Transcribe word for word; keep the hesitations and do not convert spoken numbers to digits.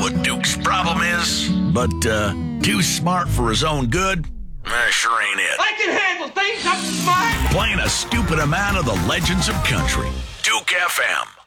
what Duke's problem is, but uh, too smart for his own good? That sure ain't it. I can handle things. I'm smart. Playing a stupid amount of the legends of country. Duke F M.